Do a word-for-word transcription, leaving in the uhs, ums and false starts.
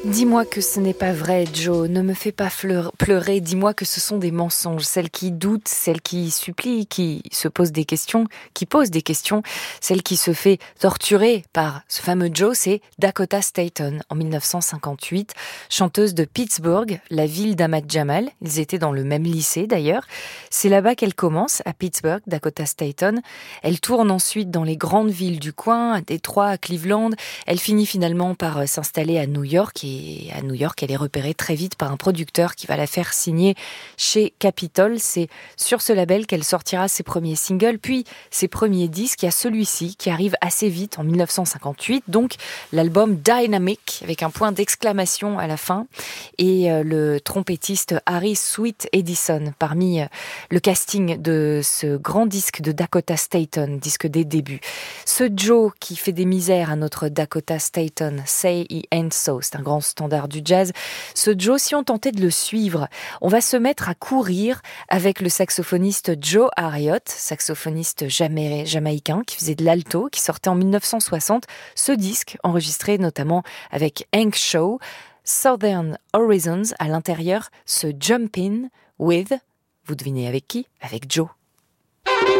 Dis-moi que ce n'est pas vrai, Joe, ne me fais pas fleur- pleurer, dis-moi que ce sont des mensonges, celle qui doute, celle qui supplie, qui se pose des questions, qui pose des questions, celle qui se fait torturer par ce fameux Joe, c'est Dakota Staton, en dix-neuf cent cinquante-huit, chanteuse de Pittsburgh, la ville d'Ahmad Jamal, ils étaient dans le même lycée d'ailleurs, c'est là-bas qu'elle commence, à Pittsburgh, Dakota Staton, elle tourne ensuite dans les grandes villes du coin, à Détroit, à Cleveland, elle finit finalement par s'installer à New York et Et à New York, elle est repérée très vite par un producteur qui va la faire signer chez Capitol. C'est sur ce label qu'elle sortira ses premiers singles, puis ses premiers disques. Il y a celui-ci qui arrive assez vite en dix-neuf cent cinquante-huit, donc l'album Dynamic, avec un point d'exclamation à la fin. Et euh, le trompettiste Harry Sweet Edison, parmi euh, le casting de ce grand disque de Dakota Staton, disque des débuts. Ce Joe qui fait des misères à notre Dakota Staton, Say He Ain't So, c'est un grand standard du jazz. Ce Joe, si on tentait de le suivre, on va se mettre à courir avec le saxophoniste Joe Harriott, saxophoniste jama- jamaïcain qui faisait de l'alto, qui sortait en dix-neuf cent soixante. Ce disque, enregistré notamment avec Hank Shaw, Southern Horizons, à l'intérieur, ce Jump In with, vous devinez avec qui? Avec Joe.